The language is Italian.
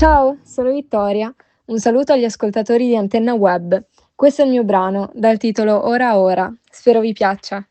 Ciao, sono Vittoria. Un saluto agli ascoltatori di Antenna Web. Questo è il mio brano, dal titolo Ora Ora. Spero vi piaccia.